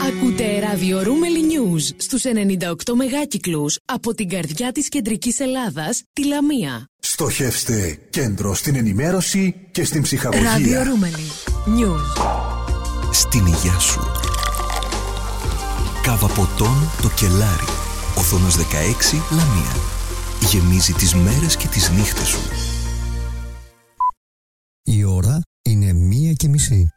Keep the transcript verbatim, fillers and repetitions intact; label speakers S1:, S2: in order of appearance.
S1: Ακούτε ραδιορούμελη News στους ενενήντα οκτώ μεγάκυκλους από την καρδιά της κεντρικής Ελλάδας, τη Λαμία.
S2: Στοχεύστε κέντρο στην ενημέρωση και στην ψυχαγωγία.
S1: Ραδιορούμελη News.
S3: Στην υγειά σου. Κάβα ποτών το Κελάρι. Οθόνος δεκαέξι, Λαμία. Γεμίζει τις μέρες και τις νύχτες σου.
S4: Η ώρα είναι μία και μισή.